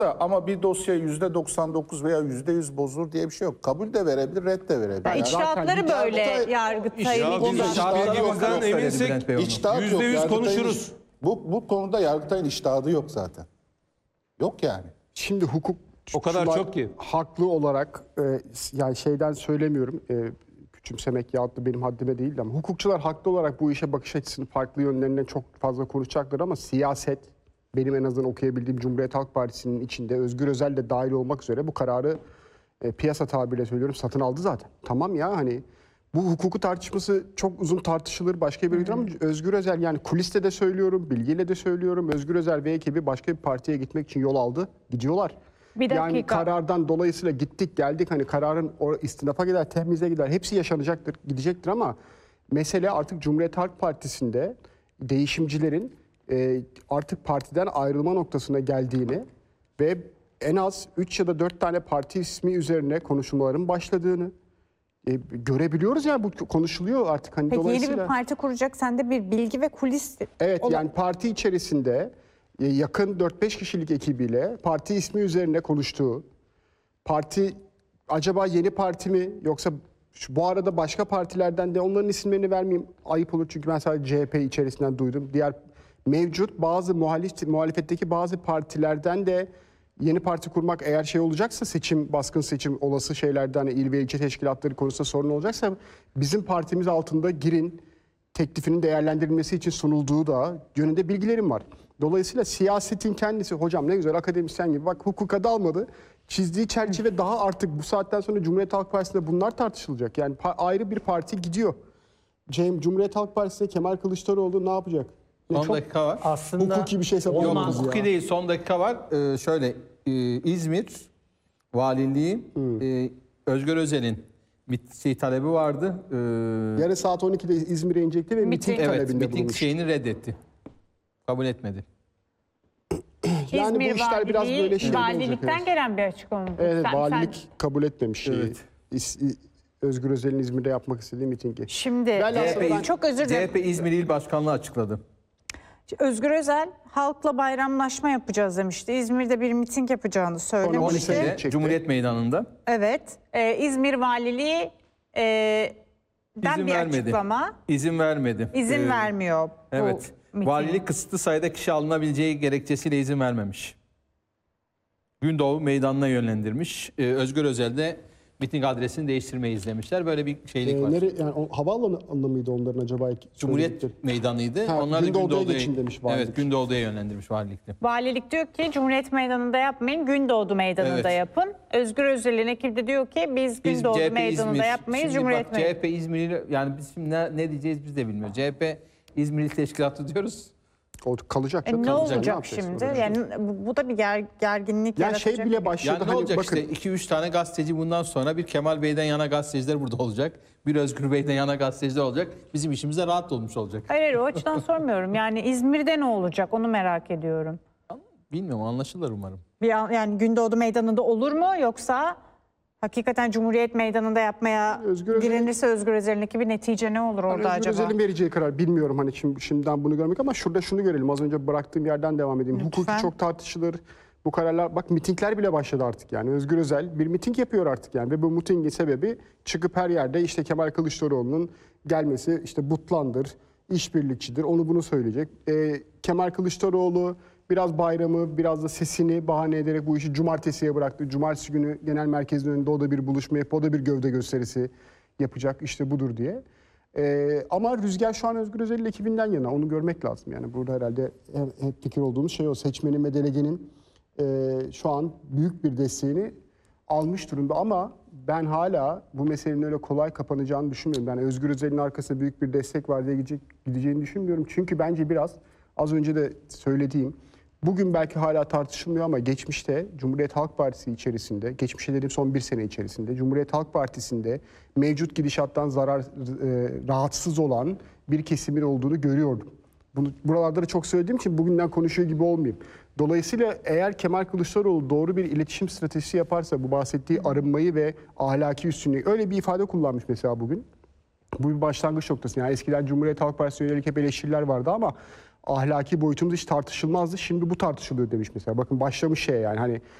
Ama bir dosya %99 veya %100 bozulur diye bir şey yok. Kabul de verebilir, red de verebilir. İçtihatları böyle Yargıtay'ın İçtihatımızdan eminsek İçtihat yok. %100 konuşuruz. Bu konuda Yargıtay'ın içtihadı yok zaten. Yok yani. Şimdi hukuk O kadar çok ki. haklı olarak yani şeyden söylemiyorum, küçümsemek yahut da benim haddime değil ama hukukçular haklı olarak bu işe bakış açısını farklı yönlerinden çok fazla konuşacaklar ama siyaset, benim en azından okuyabildiğim Cumhuriyet Halk Partisi'nin içinde Özgür Özel de dahil olmak üzere bu kararı piyasa tabiriyle söylüyorum satın aldı zaten. Tamam ya, hani bu hukuku tartışması çok uzun tartışılır başka bir ülkede ama Özgür Özel, yani kuliste de söylüyorum, bilgiyle de söylüyorum, Özgür Özel ve ekibi başka bir partiye gitmek için yol aldı. Gidiyorlar. Bir dakika. Yani karardan dolayısıyla gittik geldik, hani kararın istinafa gider, temize gider, hepsi yaşanacaktır, gidecektir ama mesele artık Cumhuriyet Halk Partisi'nde değişimcilerin artık partiden ayrılma noktasına geldiğini ve en az 3 ya da 4 tane parti ismi üzerine konuşmaların başladığını görebiliyoruz. Yani bu konuşuluyor artık. Hani Peki dolayısıyla, yeni bir parti kuracak, sende bir bilgi ve kulis. evet, yani parti içerisinde yakın 4-5 kişilik ekibiyle parti ismi üzerine konuştuğu, parti acaba yeni parti mi yoksa bu arada başka partilerden de, onların isimlerini vermeyeyim ayıp olur çünkü ben sadece CHP içerisinden duydum. Diğer mevcut bazı muhalefetteki bazı partilerden de yeni parti kurmak eğer şey olacaksa, seçim, baskın seçim olası şeylerden, hani il ve ilçe teşkilatları konusunda sorun olacaksa bizim partimiz altında girin teklifinin değerlendirilmesi için sunulduğu da yönünde bilgilerim var. Dolayısıyla siyasetin kendisi, hocam ne güzel akademisyen gibi bak hukuka dalmadı. Çizdiği çerçeve daha artık bu saatten sonra Cumhuriyet Halk Partisi'nde bunlar tartışılacak. Yani ayrı bir parti gidiyor. Cumhuriyet Halk Partisi'nde Kemal Kılıçdaroğlu ne yapacak? Son Çok dakika var. Aslında hukuki bir şey Yok, yapamaz hukuki ya. değil, son dakika var. Şöyle İzmir Valiliği Özgür Özel'in talebi vardı. Yarın saat 12'de İzmir'e inecekti ve miting Evet, talebinde miting bulunmuş. şeyini reddetti. Kabul etmedi. Yani İzmir bu işler biraz böyle şey Valilikten olacak. gelen bir açıklama. Evet, Sen- valilik kabul etmemiş şeyi. Evet. Özgür Özel'in İzmir'de yapmak istediği mitingi. Şimdi Ben- çok özür dilerim. CHP İzmir İl Başkanlığı açıkladı. Özgür Özel halkla bayramlaşma yapacağız demişti. İzmir'de bir miting yapacağını söylemişti. 12'de. 12'de Cumhuriyet Meydanı'nda. Evet. İzmir Valiliği den İzin bir vermedi. açıklama. İzin vermedi. İzin vermiyor bu Evet. mitinge. Valilik kısıtlı sayıda kişi alınabileceği gerekçesiyle izin vermemiş. Gündoğdu Meydanı'na yönlendirmiş. Özgür Özel de miting adresini değiştirmeyi izlemişler. Böyle bir şeylik var. Yani havaalanı mıydı onların acaba? Cumhuriyet söyledikleri? Meydanı'ydı. Ha, Onlar da Gündoğdu'ya geçin demiş valilik. Evet, Gündoğdu'ya yönlendirmiş valilikte. Valilik diyor ki Cumhuriyet Meydanı'nda yapmayın, Gündoğdu Meydanı'nda Evet. yapın. Özgür Özel'in ekibi de diyor ki biz Gündoğdu CHP Meydanı'nda İzmir. yapmayız, Şimdi Cumhuriyet bak, Meydanı'nda. CHP İzmir'i, yani biz şimdi ne diyeceğiz biz de bilmiyoruz. CHP İzmir İl Teşkilatı diyoruz. O kalacak. Ne canım. olacak yapacağız şimdi? sonra? Yani bu da bir gerginlik Yani yaratacak. şey bile başladı. Yani ne hani olacak bakın, işte 2-3 tane gazeteci bundan sonra, bir Kemal Bey'den yana gazeteciler burada olacak. Bir Özgür Bey'den yana gazeteciler olacak. Bizim işimize rahat olmuş olacak. Hayır, o açıdan sormuyorum. Yani İzmir'de ne olacak onu merak ediyorum. Bilmiyorum, anlaşılır umarım. Yani Gündoğdu Meydanı'nda olur mu, yoksa hakikaten Cumhuriyet Meydanı'nda yapmaya Özgür Özel'in- direnirse Özgür Özel'in ekibi, netice ne olur orada Özgür acaba? Özel'in vereceği karar bilmiyorum, hani şimdiden bunu görmek ama şurada şunu görelim. Az önce bıraktığım yerden devam edeyim. Lütfen. Hukuki çok tartışılır. Bu kararlar, bak mitingler bile başladı artık yani. Özgür Özel bir miting yapıyor artık yani ve bu mitingin sebebi çıkıp her yerde işte Kemal Kılıçdaroğlu'nun gelmesi işte butlandır, işbirlikçidir, onu bunu söyleyecek. Kemal Kılıçdaroğlu biraz bayramı, biraz da sesini bahane ederek bu işi cumartesiye bıraktı. Cumartesi günü genel merkezin önünde o da bir buluşma yapıp o da bir gövde gösterisi yapacak, işte budur diye. Ama rüzgar şu an Özgür Özel'in ekibinden yana, onu görmek lazım. Yani burada herhalde hep fikir olduğumuz şey o, seçmenin ve delegenin şu an büyük bir desteğini almış durumda ama ben hala bu meselenin öyle kolay kapanacağını düşünmüyorum. Yani Özgür Özel'in arkasında büyük bir destek var diye gideceğini düşünmüyorum. Çünkü bence biraz az önce de söylediğim, bugün belki hala tartışılmıyor ama geçmişte Cumhuriyet Halk Partisi içerisinde, geçmişte dediğim son bir sene içerisinde Cumhuriyet Halk Partisi'nde mevcut gidişattan rahatsız olan bir kesimin olduğunu görüyordum. Bunu buralarda da çok söylediğim için bugünden konuşuyor gibi olmayayım. Dolayısıyla eğer Kemal Kılıçdaroğlu doğru bir iletişim stratejisi yaparsa, bu bahsettiği arınmayı ve ahlaki üstünlüğü, öyle bir ifade kullanmış mesela bugün. Bu bir başlangıç noktası. Yani eskiden Cumhuriyet Halk Partisi'ne yönelik hep eleştiriler vardı ama ahlaki boyutumuz hiç tartışılmazdı. Şimdi bu tartışılıyor demiş mesela. Bakın başlamış şey yani hani